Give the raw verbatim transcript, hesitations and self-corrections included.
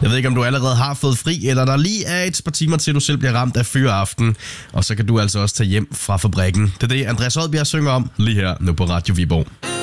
Jeg ved ikke, om du allerede har fået fri, eller der lige er et par timer til, du selv bliver ramt af fyreaften. Og så kan du altså også tage hjem fra fabrikken. Det er det, Andreas Odbjerg synger om lige her nu på Radio Viborg.